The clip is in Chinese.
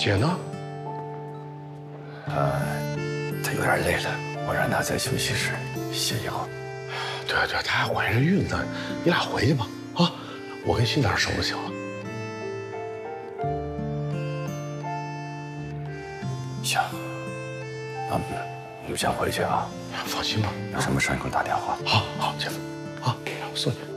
姐呢？ 她有点累了，我让她在休息室歇一会儿。 对，她还怀着孕呢，你俩回去吧。啊，我跟新点收拾行了。 行，那我就先回去啊。 放心吧， 有什么事你给我打电话。 好，姐夫，好，送你。